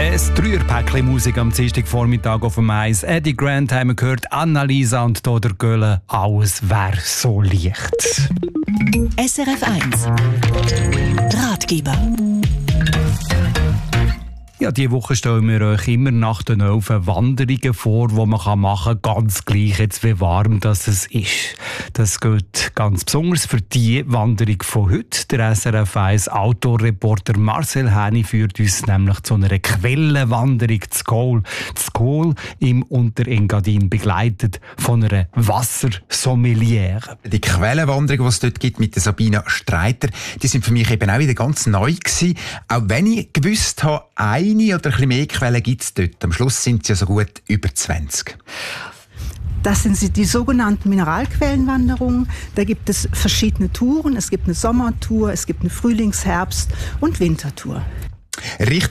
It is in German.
Ein Dreierpäckchen Musik am Dienstagvormittag auf dem Eis. Eddie Grant haben wir gehört, Annalisa und hier der Gölle. Alles wäre so leicht. SRF 1 Ratgeber. Ja, diese Woche stellen wir euch immer nach den 11 Wanderungen vor, die man machen kann, ganz gleich jetzt, wie warm das es ist. Das gilt ganz besonders für die Wanderung von heute. Der SRF 1 Outdoor-Reporter Marcel Häni führt uns nämlich zu einer Quellenwanderung zu Gol. Zu Gol im Unterengadin, begleitet von einer Wassersommeliere. Die Quellenwanderungen, die es dort gibt mit der Sabina Streiter, die sind für mich eben auch wieder ganz neu gewesen. Auch wenn ich gewusst habe, eine oder ein bisschen mehr Quellen gibt es dort. Am Schluss sind es ja so gut über 20. Das sind die sogenannten Mineralquellenwanderungen. Da gibt es verschiedene Touren. Es gibt eine Sommertour, es gibt eine Frühlings-, Herbst- und Wintertour. Richtig.